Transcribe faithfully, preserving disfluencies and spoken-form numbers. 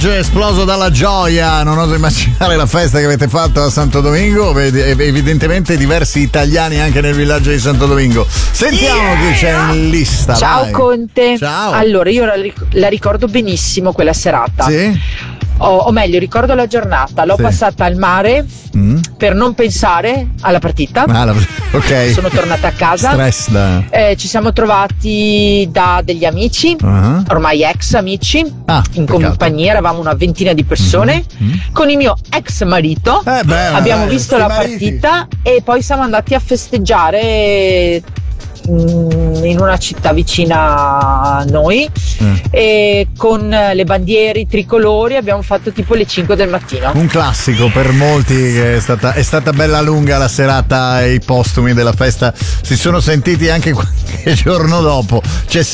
Esploso dalla gioia, non oso immaginare la festa che avete fatto a Santo Domingo, evidentemente diversi italiani anche nel villaggio di Santo Domingo. Sentiamo yeah! chi c'è in lista. Ciao vai. Conte. Ciao. Allora io la, la ricordo benissimo quella serata. Sì? O, o meglio, ricordo la giornata, l'ho sì. passata al mare mm. per non pensare alla partita. Ah, la... ok. Sono tornata a casa. Stress da... eh, ci siamo trovati da degli amici, uh-huh. ormai ex amici, ah, in peccato. compagnia, eravamo una ventina di persone, mm-hmm. con il mio ex marito. Eh beh, abbiamo dai, visto la mariti. partita e poi siamo andati a festeggiare in una città vicina a noi mm. e con le bandiere, i tricolori abbiamo fatto tipo le cinque del mattino. Un classico per molti, che è stata, è stata bella lunga la serata e i postumi della festa si sono sentiti anche qualche giorno dopo. C'è